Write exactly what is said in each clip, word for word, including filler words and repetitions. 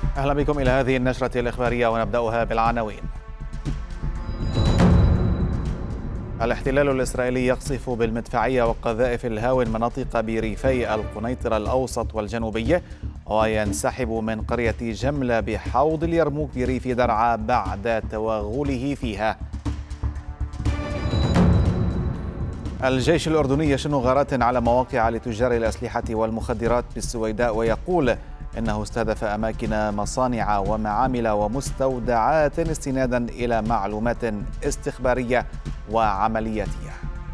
أهلا بكم إلى هذه النشرة الإخبارية ونبدأها بالعناوين. الاحتلال الإسرائيلي يقصف بالمدفعية وقذائف الهاون مناطق بريفي القنيطرة الأوسط والجنوبي، وينسحب من قرية جملة بحوض اليرموك بريف درعا بعد توغله فيها. الجيش الأردني يشن غارات على مواقع لتجار الأسلحة والمخدرات بالسويداء، ويقول إنه استهدف أماكن مصانع ومعامل ومستودعات استنادا إلى معلومات استخبارية وعملياتية.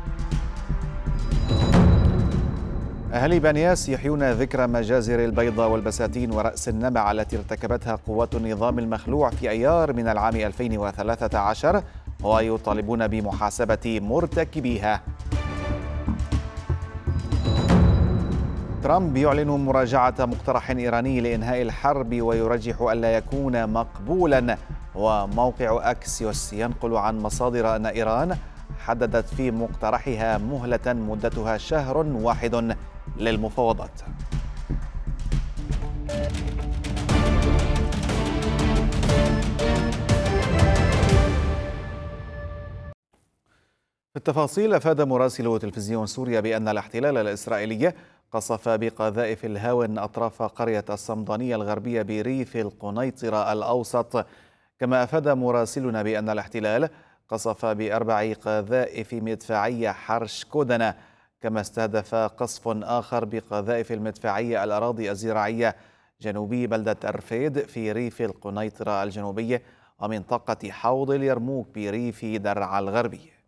أهالي بنياس يحيون ذكرى مجازر البيضة والبساتين ورأس النمع التي ارتكبتها قوات النظام المخلوع في أيار من العام ألفين وثلاثة عشر، ويطالبون بمحاسبة مرتكبيها. ترامب يعلن مراجعة مقترح إيراني لإنهاء الحرب ويرجح ألا يكون مقبولا، وموقع أكسيوس ينقل عن مصادر أن إيران حددت في مقترحها مهلة مدتها شهر واحد للمفاوضات. في التفاصيل، أفاد مراسل تلفزيون سوريا بأن الاحتلال الإسرائيلي قصف بقذائف الهاون أطراف قرية الصمدانية الغربية بريف القنيطرة الأوسط. كما أفاد مراسلنا بأن الاحتلال قصف بأربع قذائف مدفعية حرش كودنة، كما استهدف قصف آخر بقذائف المدفعية الأراضي الزراعية جنوبي بلدة أرفيد في ريف القنيطرة الجنوبي ومنطقة حوض اليرموك بريف درعا الغربي.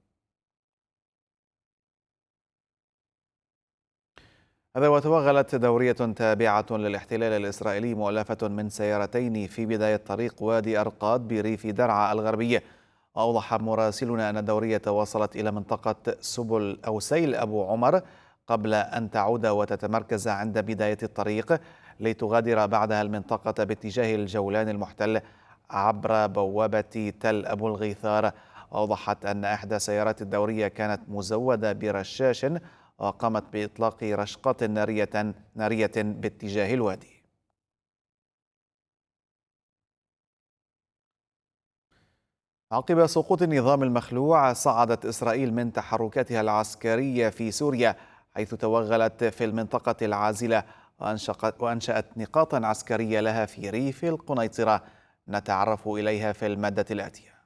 هذا وتوغلت دورية تابعة للاحتلال الإسرائيلي مؤلفة من سيارتين في بداية طريق وادي أرقاد بريف درعا الغربية. وأوضح مراسلنا أن الدورية وصلت إلى منطقة سبل أو سيل أبو عمر قبل أن تعود وتتمركز عند بداية الطريق لتغادر بعدها المنطقة باتجاه الجولان المحتل عبر بوابة تل أبو الغيثار. أوضحت أن إحدى سيارات الدورية كانت مزودة برشاش وقامت بإطلاق رشقات نارية نارية باتجاه الوادي. عقب سقوط النظام المخلوع، صعدت إسرائيل من تحركاتها العسكرية في سوريا، حيث توغلت في المنطقة العازلة وأنشأت نقاطا عسكرية لها في ريف القنيطرة، نتعرف إليها في المادة الآتية.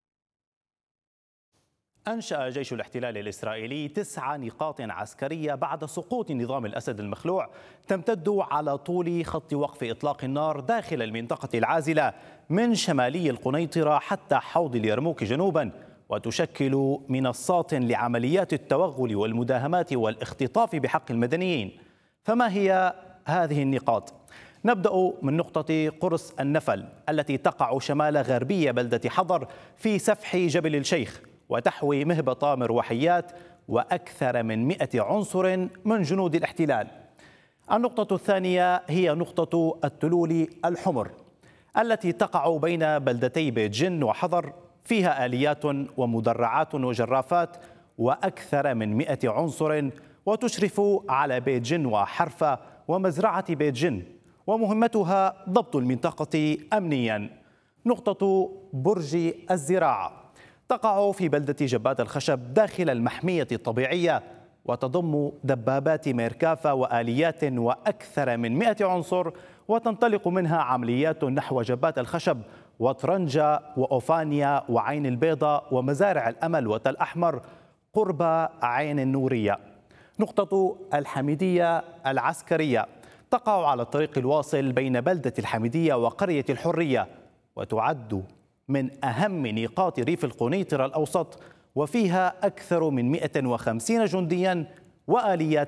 أنشأ جيش الاحتلال الإسرائيلي تسع نقاط عسكرية بعد سقوط نظام الأسد المخلوع، تمتد على طول خط وقف إطلاق النار داخل المنطقة العازلة من شمالي القنيطرة حتى حوض اليرموك جنوبا، وتشكل منصات لعمليات التوغل والمداهمات والاختطاف بحق المدنيين. فما هي هذه النقاط؟ نبدأ من نقطة قرص النفل التي تقع شمال غربية بلدة حضر في سفح جبل الشيخ، وتحوي مهبط مروحيات وأكثر من مئة عنصر من جنود الاحتلال. النقطة الثانية هي نقطة التلول الحمر التي تقع بين بلدتي بيت جن وحضر، فيها آليات ومدرعات وجرافات وأكثر من مئة عنصر، وتشرف على بيت جن وحرفة ومزرعة بيت جن، ومهمتها ضبط المنطقة أمنيا. نقطة برج الزراعة تقع في بلدة جبات الخشب داخل المحمية الطبيعية، وتضم دبابات ميركافا وآليات وأكثر من مئة عنصر، وتنطلق منها عمليات نحو جبات الخشب وطرنجة وأوفانيا وعين البيضاء ومزارع الأمل وتل أحمر قرب عين النورية. نقطة الحميدية العسكرية تقع على الطريق الواصل بين بلدة الحميدية وقرية الحرية، وتعد من أهم نقاط ريف القنيطرة الأوسط، وفيها أكثر من مئة وخمسين جنديا وآليات